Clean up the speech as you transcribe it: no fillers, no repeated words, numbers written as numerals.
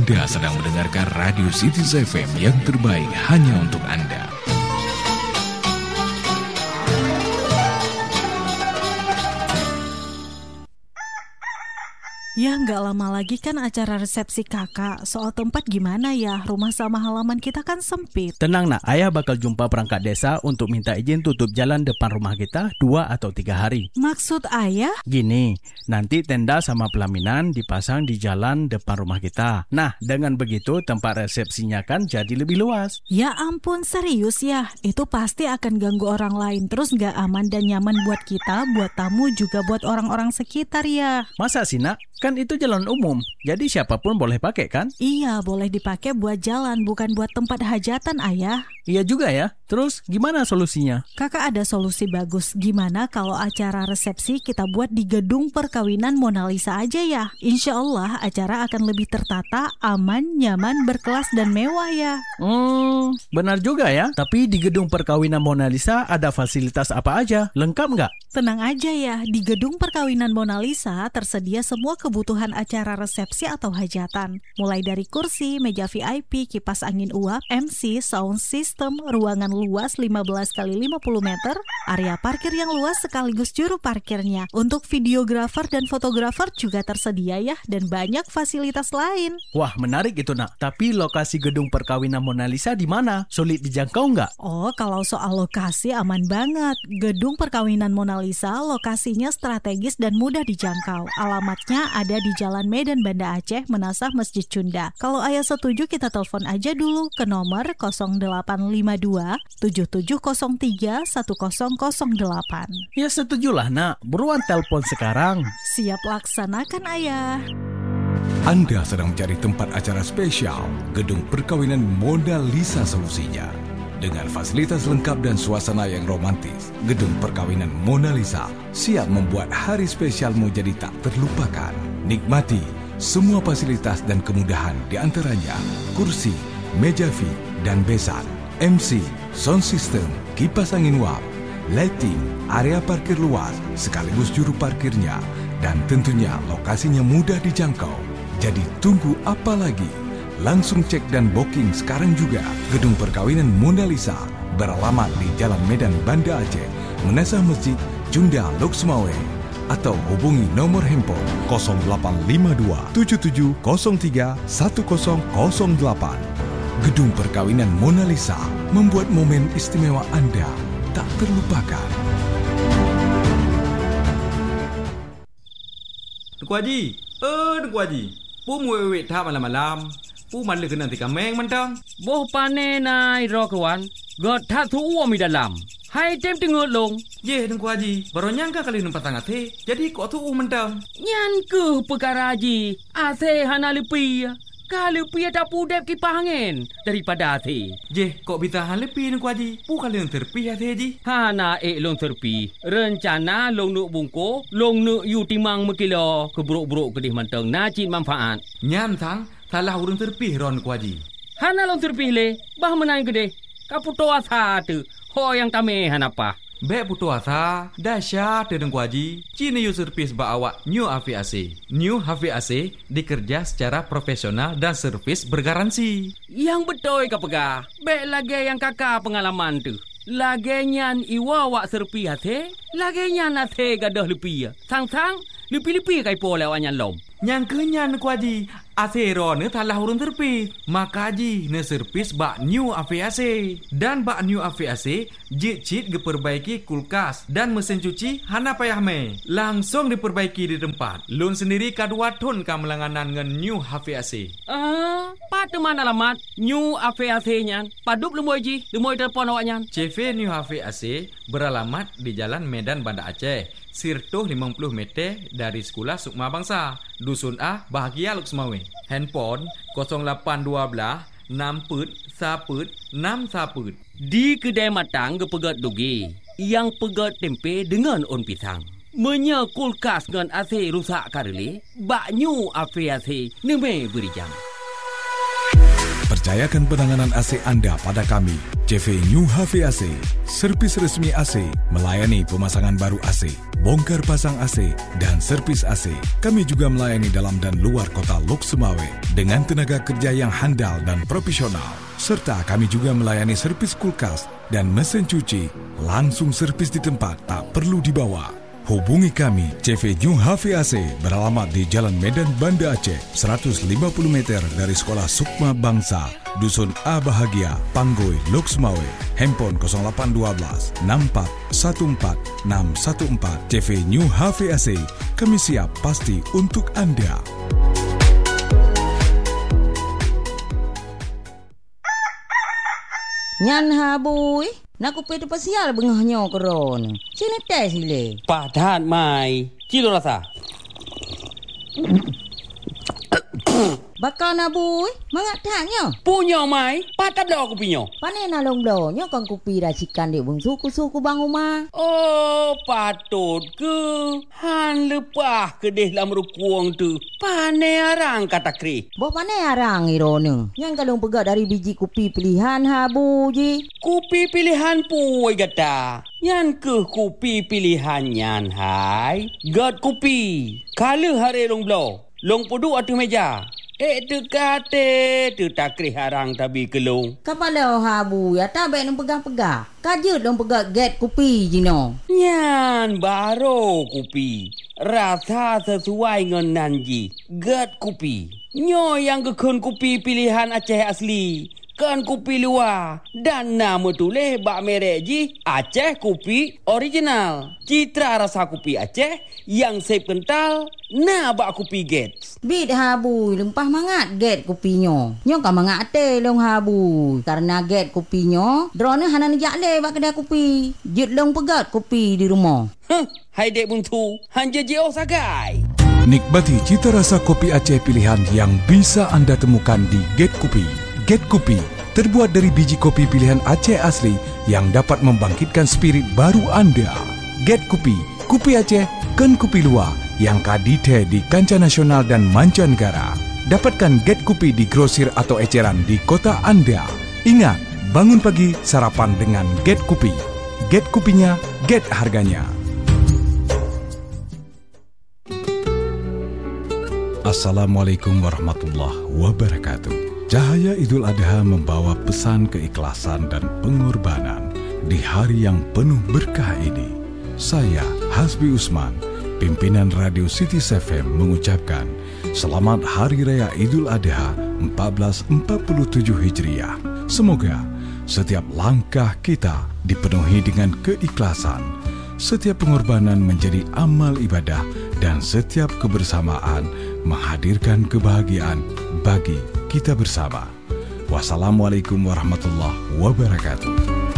Anda sedang mendengarkan Radio City FM yang terbaik hanya untuk Anda. Ya nggak lama lagi kan acara resepsi kakak. Soal tempat gimana ya? Rumah sama halaman kita kan sempit. Tenang nak, ayah bakal jumpa perangkat desa untuk minta izin tutup jalan depan rumah kita 2 atau 3 hari. Maksud ayah? Gini, nanti tenda sama pelaminan dipasang di jalan depan rumah kita. Nah, dengan begitu tempat resepsinya kan jadi lebih luas. Ya ampun, serius ya? Itu pasti akan ganggu orang lain. Terus nggak aman dan nyaman buat kita, buat tamu, juga buat orang-orang sekitar ya. Masa sih nak? Kan itu jalan umum, jadi siapapun boleh pakai kan? Iya, boleh dipakai buat jalan, bukan buat tempat hajatan, ayah. Iya juga ya. Terus gimana solusinya? Kakak ada solusi bagus. Gimana kalau acara resepsi kita buat di gedung perkawinan Mona Lisa aja ya? Insya Allah acara akan lebih tertata, aman, nyaman, berkelas, dan mewah ya. Benar juga ya. Tapi di gedung perkawinan Mona Lisa ada fasilitas apa aja? Lengkap nggak? Tenang aja ya, di gedung perkawinan Mona Lisa tersedia semua kebutuhan acara resepsi atau hajatan. Mulai dari kursi, meja VIP, kipas angin uap, MC, sound system, ruangan luas 15 x 50 meter, area parkir yang luas sekaligus juru parkirnya. Untuk videografer dan fotografer juga tersedia ya, dan banyak fasilitas lain. Wah, menarik itu nak. Tapi lokasi gedung perkawinan Mona Lisa di mana? Sulit dijangkau nggak? Oh, kalau soal lokasi aman banget. Gedung perkawinan Mona Lisa lokasinya strategis dan mudah dijangkau. Alamatnya ada di Jalan Medan Banda Aceh, Menasah Masjid Cunda. Kalau ayah setuju, kita telepon aja dulu ke nomor 0852 7703 1008. Ya setujulah nak. Buruan telepon sekarang. Siap laksanakan ayah. Anda sedang mencari tempat acara spesial, gedung perkawinan Mona Lisa solusinya. Dengan fasilitas lengkap dan suasana yang romantis, gedung perkawinan Mona Lisa siap membuat hari spesialmu jadi tak terlupakan. Nikmati semua fasilitas dan kemudahan, di antaranya kursi, meja VIP dan besan, MC, sound system, kipas angin uap, lighting, area parkir luas sekaligus juru parkirnya, dan tentunya lokasinya mudah dijangkau. Jadi tunggu apa lagi? Langsung cek dan booking sekarang juga. Gedung perkawinan Mona Lisa beralamat di Jalan Medan Banda Aceh, Menasah Masjid Cunda, Lok Sumawe. Atau hubungi nomor handphone 0852 7703 1008. Gedung perkawinan Mona Lisa membuat momen istimewa Anda tak terlupakan. Tuan Haji, Tuan Haji, pu muewek tak malam-malam. Pu malah kena tika meng mentang. Boh pane nai ro kawan. God tak tu uam di dalam. Hai tem tengok long. Ye, Tuan Haji, baru nyangka kali nampak tangan teh. Jadi kok tu mentang. Nyan ke perkara haji. Ase hana lepi. Kalau pi tak pudep kipas angin daripada ase. Je, kok bitahan lepi Tuan Haji. Pu kali yang terpi hati Haji. Hana long terpi. Rencana long nuk bungko, long nuk yu timang mekilo keburuk-buruk kedih mentang nacit manfaat. Nyan tang, salah urang terpi ron Tuan Haji. Hana long terpi le, bah menang kedih. Kaputo asa tu. Ho yang tame hanapa. Bek putu asa, dahsyat Tuan Haji. Cina yu servis ba awak New HVAC. New HVAC dikerja secara profesional dan servis bergaransi. Yang betul ka pegah. Bek lagi yang kakak pengalaman tu. Lagi nyan iwa wak serpi hati. Lagi nyan hati gadah lepi. Sang-sang, lepi-lepi kai po lewat nyan lom. Yang kenyan Tuan Haji. Asero ne talah urun terpis. Maka Haji ne servis bak New HVAC. Dan bak New HVAC jit-jit diperbaiki kulkas dan mesin cuci hana payah me. Langsung diperbaiki di tempat. Lun sendiri kadua ton kamelanganan dengan New HVAC. Pada mana alamat New HVAC nyan? Padup lemoy Haji, lemoy telepon awak nyan. CV New HVAC beralamat di Jalan Medan Banda Aceh. Sirtuh 50 meter dari Sekolah Sukma Bangsa, Dusun A, Bahagia Lok Sumawe. Handphone 0812 6 Di kedai matang gepegat dugi, yang pegat tempe dengan on pisang. Menya kulkas dengan AC rusak kareli, bak New HVAC neme beri jam. Percayakan penanganan AC anda pada kami, CV New HV AC, servis resmi AC, melayani pemasangan baru AC, bongkar pasang AC dan servis AC. Kami juga melayani dalam dan luar kota Lok Sumawe dengan tenaga kerja yang handal dan profesional. Serta kami juga melayani servis kulkas dan mesin cuci. Langsung servis di tempat, tak perlu dibawa. Hubungi kami, CV New HVAC beralamat di Jalan Medan Banda Aceh, 150 meter dari Sekolah Sukma Bangsa, Dusun A Bahagia, Panggoi, Lok Sumawe. Handphone 0812 6414 614. CV New HVAC, kami siap pasti untuk anda. Nyan habui, nak kupi tu pasial bengahnya koron. Sini tes sile. Padat mai. Kilo rasa. Bakal nabui, mangak taknya. Punya mai. Padat dah aku punya. Pane nalong blonyo kan kupi racikan di bung suku-suku bang rumah. Oh, patut ke. Han lepah ke deh lam rukuang tu. Pane arang kata kri. Bo pane arang irone. Yang kalong pegat dari biji kupi pilihan habu ji. Kupi pilihan puai gata. Yan ke kupi pilihan yan hai. Gat kupi. Kala hari long blow. Long pudu atas meja. Tu kate, tu takri harang tabi kelung. Kapala habu ya tabe nang pegang-pegang. Kajut dong pegang get kupi jino. Nyan baro kupi. Rasa sesuai dengan nanji. Get kupi. Nyo yang kekun kupi pilihan Aceh asli. Kan kupi luar. Dan nama tulis bak merek ji. Aceh kupi original. Citra rasa kupi Aceh. Yang sep kental. Nah bak kupi get. Bit habu lempah mangat get kupinyo. Nyo kan mangat te long habu. Karena get kupinyo, drone hanan jakle bak kedai kupi. Jut long pegat kupi di rumah. Hai dek buntu, hanja jeo sagai. Nikmati cita rasa kopi Aceh pilihan yang bisa anda temukan di Get Kopi. Get Kopi terbuat dari biji kopi pilihan Aceh asli yang dapat membangkitkan spirit baru anda. Get Kopi, kopi Aceh, kan kopi luar yang kadite di kancah nasional dan mancanegara. Dapatkan Get Kopi di grosir atau eceran di kota anda. Ingat, bangun pagi sarapan dengan Get Kopi. Get Kopinya, get harganya. Assalamualaikum warahmatullahi wabarakatuh. Cahaya Idul Adha membawa pesan keikhlasan dan pengorbanan di hari yang penuh berkah ini. Saya, Hasbi Usman, pimpinan Radio City FM mengucapkan Selamat Hari Raya Idul Adha 1447 Hijriah. Semoga setiap langkah kita dipenuhi dengan keikhlasan, setiap pengorbanan menjadi amal ibadah, dan setiap kebersamaan menghadirkan kebahagiaan bagi kita bersama. Wassalamualaikum warahmatullahi wabarakatuh.